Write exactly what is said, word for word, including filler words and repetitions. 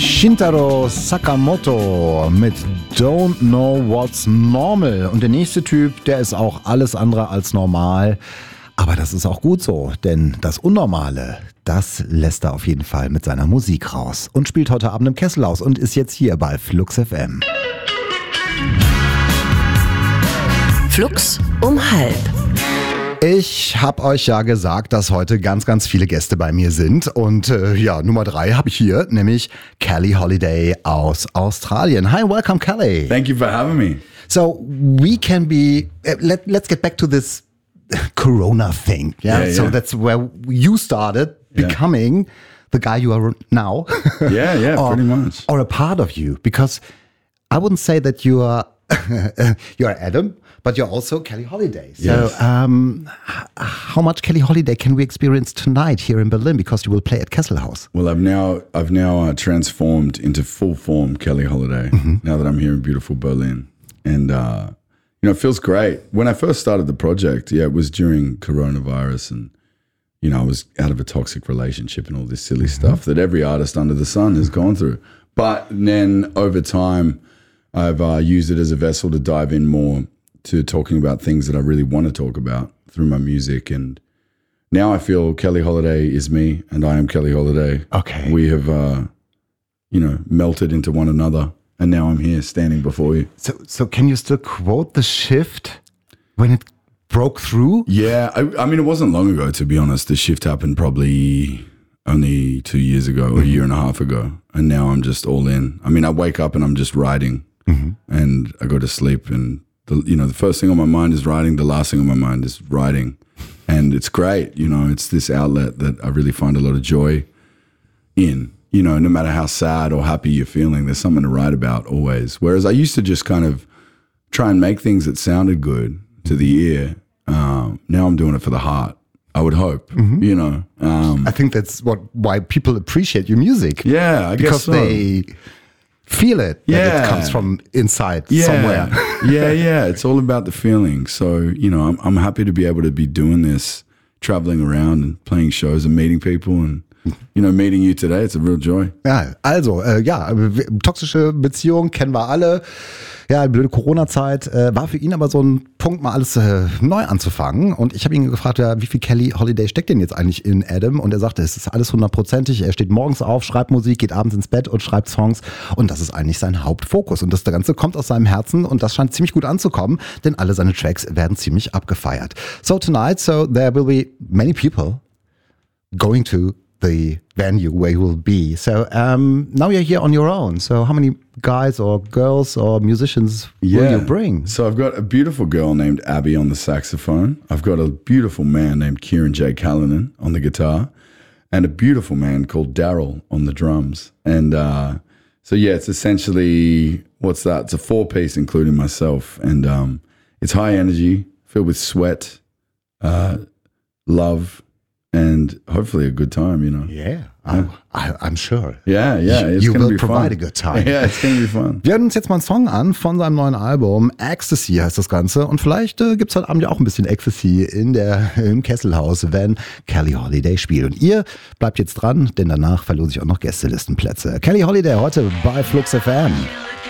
Shintaro Sakamoto mit Don't Know What's Normal. Und der nächste Typ, der ist auch alles andere als normal. Aber das ist auch gut so, denn das Unnormale, das lässt er auf jeden Fall mit seiner Musik raus. Und spielt heute Abend im Kesselhaus und ist jetzt hier bei Flux F M. Flux um halb. Ich habe euch ja gesagt, dass heute ganz, ganz viele Gäste bei mir sind. Und äh, ja, Nummer drei habe ich hier, nämlich Kelly Holiday aus Australien. Hi, welcome, Kelly. Thank you for having me. So we can be, uh, let, let's get back to this Corona thing. Yeah, Yeah, so yeah. that's where you started Yeah. becoming the guy you are now. Yeah, yeah, or, pretty much. Or a part of you, because I wouldn't say that you are you're Adam, but you're also Kelly Holiday. So Yes. um, h- how much Kelly Holiday can we experience tonight here in Berlin? Because you will play at Kesselhaus. Well, I've now I've now uh, transformed into full form Kelly Holiday now that I'm here in beautiful Berlin, and uh, you know it feels great. When I first started the project, yeah, it was during coronavirus, and you know I was out of a toxic relationship and all this silly stuff that every artist under the sun has gone through. But then over time, I've uh, used it as a vessel to dive in more to talking about things that I really want to talk about through my music. And now I feel Kelly Holiday is me and I am Kelly Holiday. Okay. We have, uh, you know, melted into one another. And now I'm here standing before you. So, so can you still quote the shift when it broke through? Yeah. I, I mean, it wasn't long ago, to be honest. The shift happened probably only two years ago or a year and a half ago. And now I'm just all in. I mean, I wake up and I'm just writing. And I go to sleep, and the, you know the first thing on my mind is writing. The last thing on my mind is writing, and it's great. You know, it's this outlet that I really find a lot of joy in. You know, no matter how sad or happy you're feeling, there's something to write about always. Whereas I used to just kind of try and make things that sounded good to the ear. Um, now I'm doing it for the heart. I would hope. You know. Um, I think that's what why people appreciate your music. yeah, I Because guess so. they feel it. That Yeah. it comes from inside yeah. somewhere. yeah, yeah. It's all about the feeling. So, you know, I'm I'm happy to be able to be doing this, traveling around and playing shows and meeting people and, you know, meeting you today. It's a real joy. Ja, also, äh, ja, w- toxische Beziehung kennen wir alle. Ja, blöde Corona-Zeit. Äh, war für ihn aber so ein Punkt, mal alles äh, neu anzufangen. Und ich habe ihn gefragt, ja, wie viel Kelly Holiday steckt denn jetzt eigentlich in Adam? Und er sagte, es ist alles hundertprozentig. Er steht morgens auf, schreibt Musik, geht abends ins Bett und schreibt Songs. Und das ist eigentlich sein Hauptfokus. Und das Ganze kommt aus seinem Herzen und das scheint ziemlich gut anzukommen, denn alle seine Tracks werden ziemlich abgefeiert. So tonight, so there will be many people going to the venue where you will be. So um, now you're here on your own. So how many guys or girls or musicians will you bring? So I've got a beautiful girl named Abby on the saxophone. I've got a beautiful man named Kieran J. Callanan on the guitar, and a beautiful man called Daryl on the drums. And uh, so yeah, it's essentially, what's that? It's a four piece, including myself, and um, it's high energy, filled with sweat, uh, love, and hopefully a good time, you know. Yeah, I, I, I'm sure. Yeah, yeah. It's You gonna will be provide fun. a good time. Yeah, it's gonna be fun. Wir hören uns jetzt mal einen Song an von seinem neuen Album. Ecstasy heißt das Ganze. Und vielleicht äh, gibt es heute Abend ja auch ein bisschen Ecstasy in der, im Kesselhaus, wenn Kelly Holiday spielt. Und ihr bleibt jetzt dran, denn danach verlose ich auch noch Gästelistenplätze. Kelly Holiday heute bei Flux F M.